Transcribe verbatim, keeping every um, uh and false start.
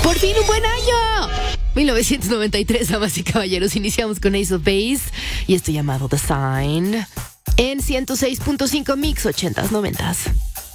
¡Por fin un buen año! mil novecientos noventa y tres, damas y caballeros, iniciamos con Ace of Base y esto llamado The Sign en ciento seis punto cinco Mix ochentas noventas.